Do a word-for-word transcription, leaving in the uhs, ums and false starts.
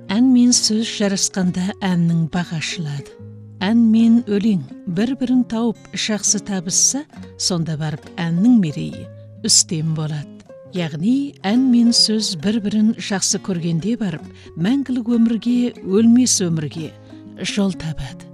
Ән мен сөз жарасқанда әннің бағашылады. Ән мен өлең бір-бірін тауып жақсы табысса, сонда барып әннің мерейі үстем болады. Яғни ән мен сөз бір-бірін жақсы көргенде барып, мәңгілік өмірге, өлмес өмірге жол табады.